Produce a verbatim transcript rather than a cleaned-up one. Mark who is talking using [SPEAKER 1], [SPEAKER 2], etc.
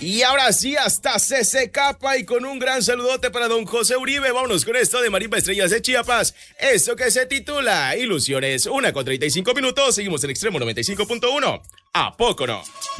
[SPEAKER 1] Y ahora sí, hasta se se capa y con un gran saludote para don José Uribe. Vámonos con esto de Marimba Estrellas de Chiapas. Esto que se titula Ilusiones. Una con treinta y cinco minutos. Seguimos en Extremo noventa y cinco punto uno. ¿A poco no?